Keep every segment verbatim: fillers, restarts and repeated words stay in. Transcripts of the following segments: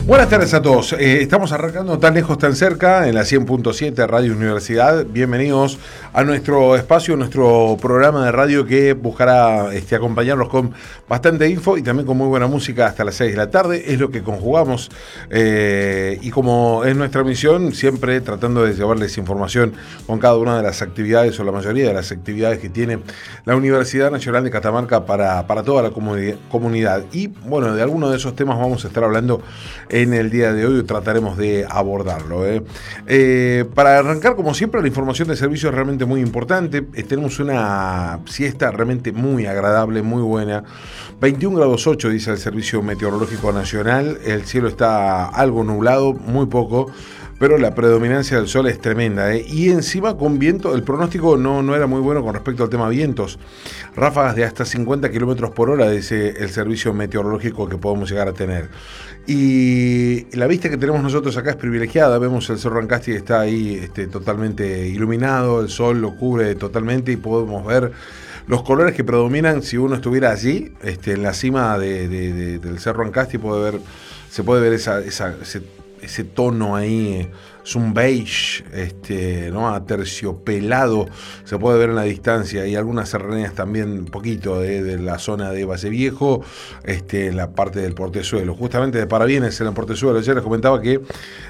Buenas tardes a todos. Eh, estamos arrancando Tan Lejos, Tan Cerca en la cien punto siete Radio Universidad. Bienvenidos a nuestro espacio, nuestro programa de radio que buscará este, acompañarlos con bastante info y también con muy buena música hasta las seis de la tarde. Es lo que conjugamos eh, y como es nuestra misión, siempre tratando de llevarles información con cada una de las actividades o la mayoría de las actividades que tiene la Universidad Nacional de Catamarca para, para toda la comuni- comunidad. Y bueno, de algunos de esos temas vamos a estar hablando en el día de hoy, trataremos de abordarlo. ¿eh? Eh, para arrancar, como siempre, la información de servicio es realmente muy importante. Eh, tenemos una siesta realmente muy agradable, muy buena. veintiún grados ocho, dice el Servicio Meteorológico Nacional. El cielo está algo nublado, muy poco, pero la predominancia del sol es tremenda, ¿eh? Y encima con viento, el pronóstico no, no era muy bueno con respecto al tema vientos. Ráfagas de hasta cincuenta kilómetros por hora, dice el servicio meteorológico, que podemos llegar a tener. Y la vista que tenemos nosotros acá es privilegiada. Vemos el Cerro Rancasti, que está ahí este, totalmente iluminado, el sol lo cubre totalmente y podemos ver los colores que predominan. Si uno estuviera allí, este, en la cima de, de, de, del Cerro Rancasti, puede ver, se puede ver esa, esa, ese, ese tono ahí, es un beige, este, ¿no? Aterciopelado, se puede ver en la distancia, y algunas serranías también un poquito de, de la zona de Valle Viejo, este, en la parte del Portezuelo, justamente de Parabienes en el Portezuelo. Ayer les comentaba que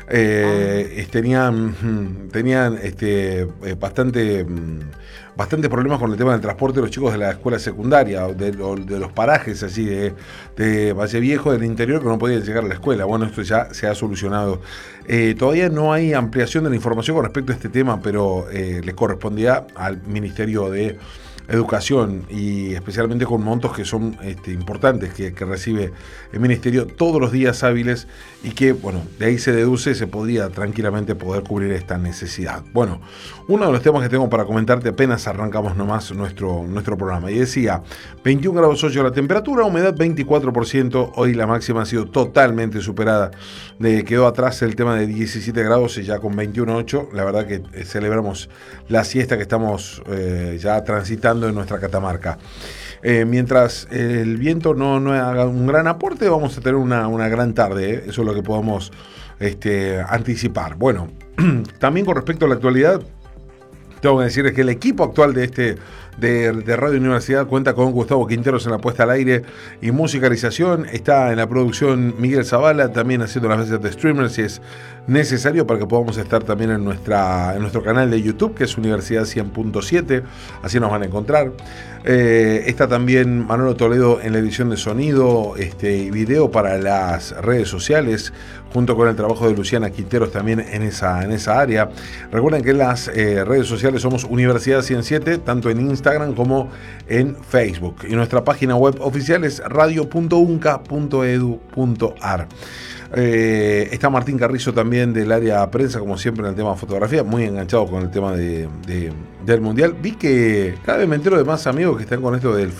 eh, tenían, tenían este, eh, bastante... bastante problemas con el tema del transporte de los chicos de la escuela secundaria, de, de los parajes así de, de Valle Viejo, del interior, que no podían llegar a la escuela. Bueno, esto ya se ha solucionado. Eh, todavía no hay ampliación de la información con respecto a este tema, pero eh, les correspondía al Ministerio de Educación, y especialmente con montos que son este, importantes que, que recibe el Ministerio todos los días hábiles, y que, bueno, de ahí se deduce, se podría tranquilamente poder cubrir esta necesidad. Bueno, uno de los temas que tengo para comentarte apenas arrancamos nomás nuestro, nuestro programa, y decía, veintiún grados ocho la temperatura, humedad veinticuatro por ciento, hoy la máxima ha sido totalmente superada, de, quedó atrás el tema de diecisiete grados y ya con veintiuno punto ocho, la verdad que eh, celebramos la siesta que estamos eh, ya transitando en nuestra Catamarca. Eh, mientras el viento no, no haga un gran aporte, vamos a tener una, una gran tarde, ¿eh? Eso es lo que podemos este, anticipar. Bueno, también con respecto a la actualidad, tengo que decirles que el equipo actual de este de, de Radio Universidad cuenta con Gustavo Quinteros en la puesta al aire y musicalización. Está en la producción Miguel Zavala, también haciendo las veces de streamer si es necesario, para que podamos estar también en, nuestra, en nuestro canal de YouTube, que es Universidad cien punto siete, así nos van a encontrar. Eh, está también Manolo Toledo en la edición de sonido este, y video para las redes sociales, junto con el trabajo de Luciana Quinteros también en esa, en esa área. Recuerden que en las eh, redes sociales somos Universidad cien siete, tanto en Instagram como en Facebook. Y nuestra página web oficial es radio punto unca punto edu punto ar. Eh, está Martín Carrizo también del área prensa, como siempre, en el tema de fotografía, muy enganchado con el tema de, de, del Mundial. Vi que cada vez me entero de más amigos que están con esto del